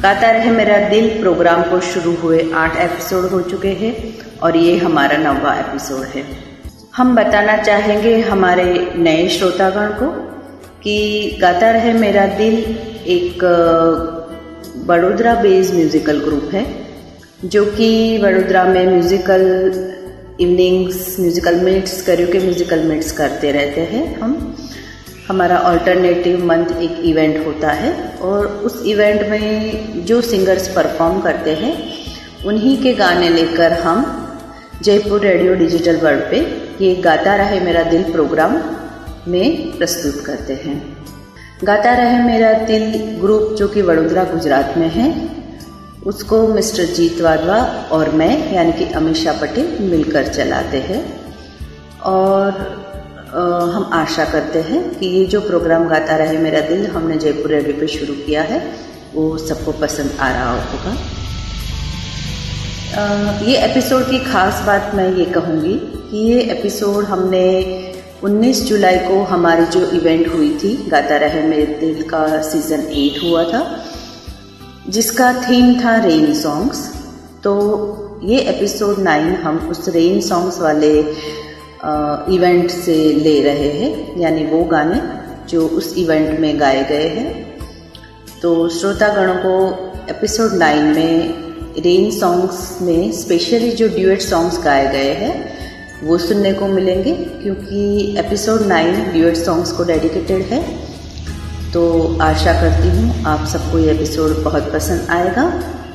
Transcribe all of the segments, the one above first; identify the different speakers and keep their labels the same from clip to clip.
Speaker 1: गाता रहे मेरा दिल प्रोग्राम को शुरू हुए 8 एपिसोड हो चुके हैं और ये हमारा 9वां एपिसोड है। हम बताना चाहेंगे हमारे नए श्रोतागण को कि गाता रहे मेरा दिल एक बड़ोदरा बेस्ड म्यूजिकल ग्रुप है जो कि वडोदरा में musical evenings, musical meets, karaoke musical meets करते रहते हैं। हमारा अल्टरनेटिव मंथ एक इवेंट होता है और उस इवेंट में जो सिंगर्स परफॉर्म करते हैं उन्हीं के गाने लेकर हम जयपुर रेडियो डिजिटल वर्ल्ड पे ये गाता रहे मेरा दिल प्रोग्राम में प्रस्तुत करते हैं। गाता रहे मेरा दिल ग्रुप जो कि वडोदरा गुजरात में है, उसको मिस्टर जीत वाधवा और मैं यानी कि अमीषा पटेल मिलकर चलाते हैं। और हम आशा करते हैं कि ये जो प्रोग्राम गाता रहे मेरा दिल हमने जयपुर रेडियो पे शुरू किया है वो सबको पसंद आ रहा होगा। ये एपिसोड की खास बात मैं ये कहूँगी कि ये एपिसोड हमने 19 जुलाई को हमारी जो इवेंट हुई थी गाता रहे मेरे दिल का सीज़न 8 हुआ था, जिसका थीम था रेन सॉन्ग्स। तो ये एपिसोड 9 हम उस रेन सॉन्ग्स वाले इवेंट से ले रहे हैं, यानी वो गाने जो उस इवेंट में गाए गए हैं। तो श्रोतागणों को एपिसोड 9 में रेन सॉन्ग्स में स्पेशली जो ड्यूएट सॉन्ग्स गाए गए हैं वो सुनने को मिलेंगे, क्योंकि एपिसोड 9 ड्यूएट सॉन्ग्स को डेडिकेटेड है। तो आशा करती हूँ आप सबको ये एपिसोड बहुत पसंद आएगा।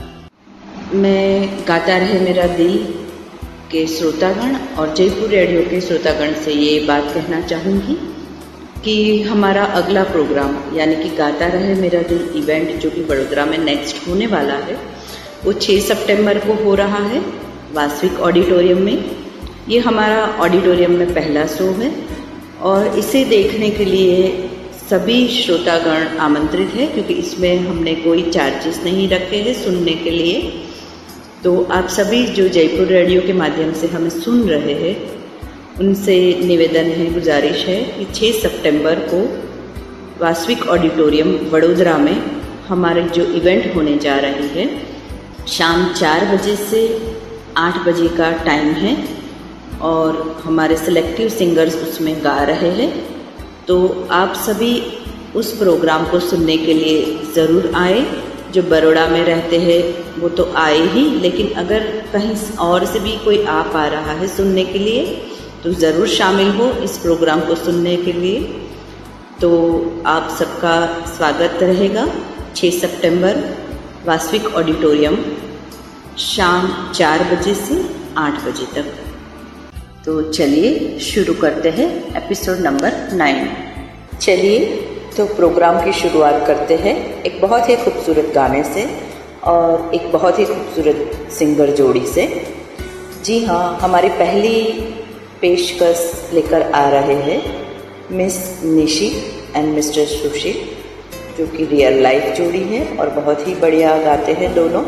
Speaker 1: मैं गाता रहे मेरा दिल के श्रोतागण और जयपुर रेडियो के श्रोतागण से ये बात कहना चाहूँगी कि हमारा अगला प्रोग्राम यानी कि गाता रहे मेरा दिल इवेंट जो कि वडोदरा में नेक्स्ट होने वाला है वो 6 सितंबर को हो रहा है वासविक ऑडिटोरियम में। ये हमारा ऑडिटोरियम में पहला शो है और इसे देखने के लिए सभी श्रोतागण आमंत्रित है, क्योंकि इसमें हमने कोई चार्जेस नहीं रखे हैं सुनने के लिए। तो आप सभी जो जयपुर रेडियो के माध्यम से हमें सुन रहे हैं उनसे निवेदन है, गुजारिश है कि 6 सितंबर को वासविक ऑडिटोरियम वडोदरा में हमारे जो इवेंट होने जा रही है शाम 4 बजे से 8 बजे का टाइम है और हमारे सिलेक्टिव सिंगर्स उसमें गा रहे हैं। तो आप सभी उस प्रोग्राम को सुनने के लिए ज़रूर आए। जो बड़ोड़ा में रहते हैं वो तो आए ही, लेकिन अगर कहीं और से भी कोई आ पा रहा है सुनने के लिए तो ज़रूर शामिल हो इस प्रोग्राम को सुनने के लिए। तो आप सबका स्वागत रहेगा 6 सितंबर वासविक ऑडिटोरियम शाम 4 बजे से 8 बजे तक। तो चलिए शुरू करते हैं एपिसोड नंबर 9। चलिए तो प्रोग्राम की शुरुआत करते हैं एक बहुत ही खूबसूरत गाने से और एक बहुत ही खूबसूरत सिंगर जोड़ी से। जी हाँ, हमारी पहली पेशकश लेकर आ रहे हैं मिस निशी एंड मिस्टर सुशील, जो कि रियल लाइफ जोड़ी है और बहुत ही बढ़िया गाते हैं दोनों।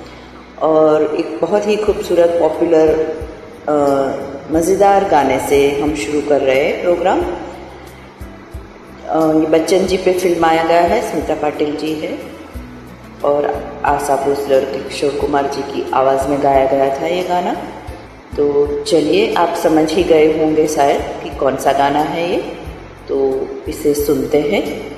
Speaker 1: और एक बहुत ही खूबसूरत पॉपुलर मज़ेदार गाने से हम शुरू कर रहे हैं प्रोग्राम। ये बच्चन जी पे फिल्माया गया है, स्मिता पाटिल जी है और आशा भोसले, किशोर कुमार जी की आवाज़ में गाया गया था ये गाना। तो चलिए आप समझ ही गए होंगे शायद कि कौन सा गाना है ये, तो इसे सुनते हैं।